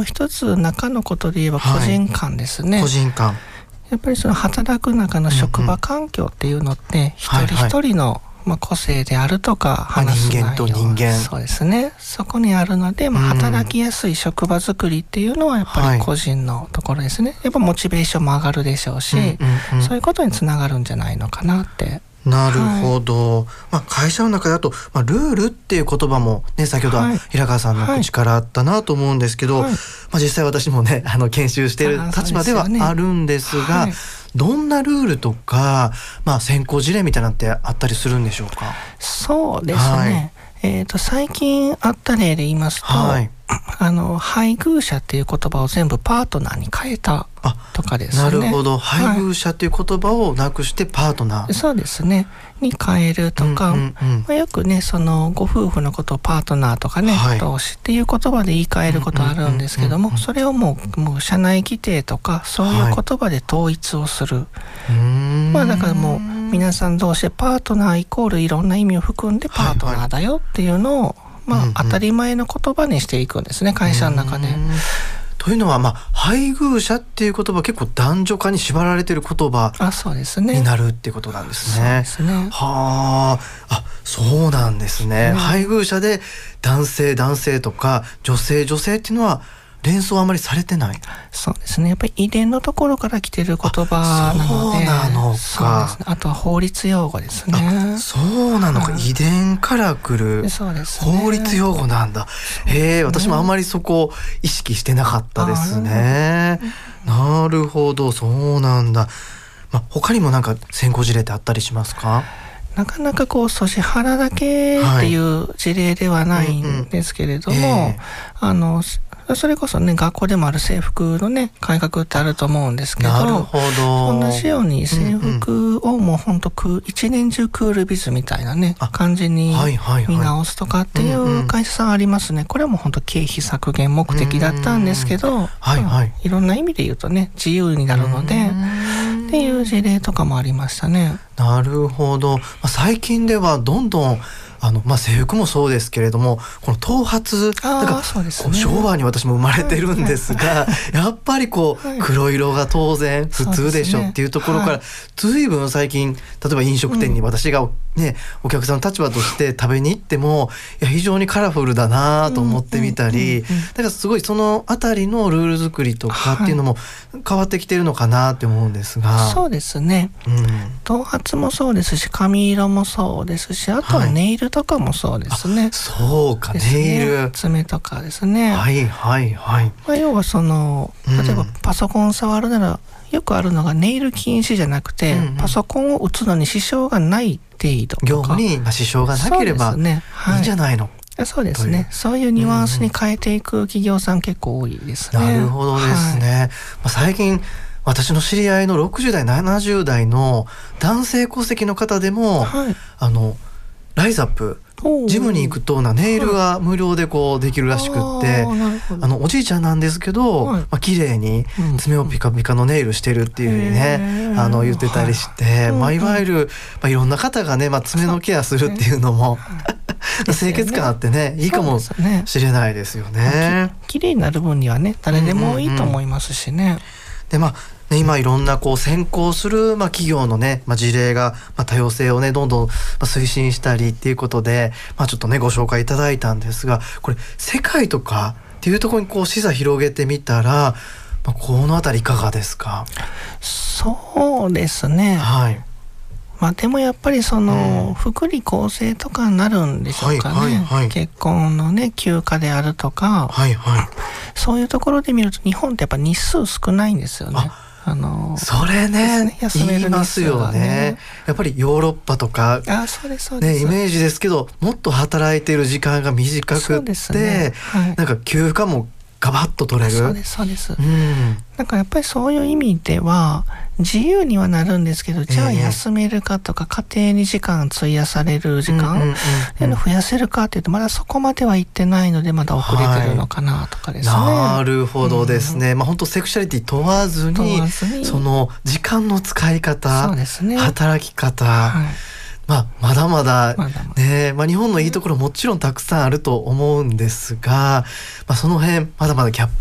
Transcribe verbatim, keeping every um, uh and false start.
う一つ中のことで言えば個人間ですね、 はい、個人間やっぱりその働く中の職場環境っていうのって、うんうん、一人一人の、はいはい、まあ、個性であるとか話す内容、 人間と人間、 そうですね、そこにあるので、まあ、働きやすい職場作りっていうのはやっぱり個人のところですね、はい、やっぱモチベーションも上がるでしょうし、うんうんうん、そういうことにつながるんじゃないのかなって。 なるほど、はい、まあ、会社の中だと、まあ、ルールっていう言葉もね、先ほどは平川さんの口からあったなと思うんですけど、はいはい、まあ、実際私もね、あの研修している立場ではあるんですが、はい、どんなルールとか、まあ、先行事例みたいなのってあったりするんでしょうか？ そうですね、はい、えーと、最近あった例で言いますと、はい、あの配偶者っていう言葉を全部パートナーに変えたとかですね。 なるほど、配偶者っていう言葉をなくしてパートナー、はい、 そうですねに変えるとか、うんうんうん、まあ、よくね、そのご夫婦のことをパートナーとかね、はい、同士っていう言葉で言い換えることあるんですけども、うんうんうんうん、それをもう、もう社内規定とかそういう言葉で統一をする、はい、まあだからもう皆さん同士でパートナーイコールいろんな意味を含んでパートナーだよっていうのを、はいはい、まあ、当たり前の言葉にしていくんですね、会社の中で。 というのは、まあ、配偶者っていう言葉結構男女化に縛られている言葉になるっていうことなんですね。 そうですね。 はあ、あ、そうなんですね、うん、配偶者で男性男性とか女性女性っていうのは連想あまりされてない。 そうですね、やっぱり遺伝のところから来てる言葉なので。 そうなのか。 そうですね、あとは法律用語ですね。 そうなのか、はい、遺伝から来る法律用語なんだ。へえ、私もあまりそこを意識してなかったですね。なるほど、そうなんだ。まあ、他にもなんか先行事例ってあったりしますか？ なかなかこう阻止腹だけっていう事例ではないんですけれども、はい、うんうん、えー、あのそれこそね、学校でもある制服のね改革ってあると思うんですけど、 なるほど、 同じように制服をもうほんと一年中クールビズみたいなね感じに見直すとかっていう会社さんありますね。これはもうほんと経費削減目的だったんですけど、はいはい、いろんな意味で言うとね自由になるのでっていう事例とかもありましたね。 なるほど、まあ、最近ではどんどんあの、まあ、制服もそうですけれども、この頭髪なんかそうですね、昭和に私も生まれてるんですが、はいはい、やっぱりこう、はい、黒色が当然普通でしょっていうところから、ね、はい、随分最近例えば飲食店に私がね、うん、お客さんの立場として食べに行ってもいや非常にカラフルだなと思ってみたり、だからすごいそのあたりのルール作りとかっていうのも変わってきてるのかなって思うんですが、 はい、そうですね、うん、頭髪もそうですし髪色もそうですし、あとはネイルとかもそうですね、はい、 そうか、ネイル、 爪とかですね、 はいはいはい、 まあ、要はその例えばパソコン触るなら、よくあるのがネイル禁止じゃなくて、うんうん、パソコンを打つのに支障がない程度とか、 業務に支障がなければいいんじゃないの、 はい、そうですね、そういうニュアンスに変えていく企業さん結構多いですね。 なるほどですね、はい、まあ、最近私の知り合いのろくじゅう代ななじゅう代の男性戸籍の方でも、はい、あのライザップジムに行くとなネイルが無料でこうできるらしくって、はい、あのおじいちゃんなんですけど、はい、まあ、綺麗に爪をピカピカのネイルしてるっていうふうにね、あの言ってたりして、はい、まあ、いわゆる、まあ、いろんな方がね、まあ、爪のケアするっていうのも、ね、清潔感あってね、いいかもしれないですよね。 綺麗になる分にはね誰でもいいと思いますしね、うんうんうん、 でまあね、今いろんなこう先行する、まあ、企業のね、まあ、事例が、まあ、多様性をねどんどん、まあ、推進したりっていうことで、まあ、ちょっとねご紹介いただいたんですが、これ世界とかっていうところにこう視座広げてみたら、まあ、このあたりいかがですか？ そうですね、はい、まあ、でもやっぱりその、うん、福利厚生とかになるんでしょうかね、はいはいはい、結婚のね休暇であるとか、はいはい、そういうところで見ると日本ってやっぱ日数少ないんですよね。ああのそれ ね, ね休める日数がね、言いますよね。やっぱりヨーロッパとか、 あ、そうですそうです、 ね、イメージですけどもっと働いている時間が短くって、ね、はい、なんか休暇もガバッと取れる。 そうですそうです、うん、なんかやっぱりそういう意味では自由にはなるんですけど、じゃあ休めるかとか、えー、家庭に時間費やされる時間、うんうんうんうん、増やせるかっていうとまだそこまではいってないのでまだ遅れてるのかなとかですね、 はい、なるほどですね、うん、まあ本当セクシャリティ問わずに、問わずにその時間の使い方、そうですね、働き方、はい、まあ、まだまだ、まだまだね、まあ、日本のいいところもちろんたくさんあると思うんですが、まあ、その辺まだまだギャップ